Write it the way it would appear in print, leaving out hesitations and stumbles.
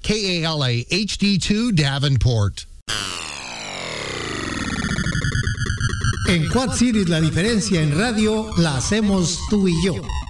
KALA HD2 Davenport. En Quad Cities la diferencia en radio la hacemos tú y yo.